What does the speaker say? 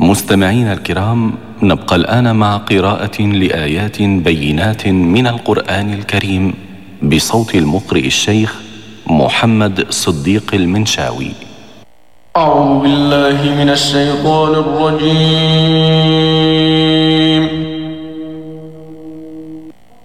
مستمعين الكرام، نبقى الآن مع قراءة لآيات بينات من القرآن الكريم بصوت المقرئ الشيخ محمد صديق المنشاوي. أعوذ بالله من الشيطان الرجيم.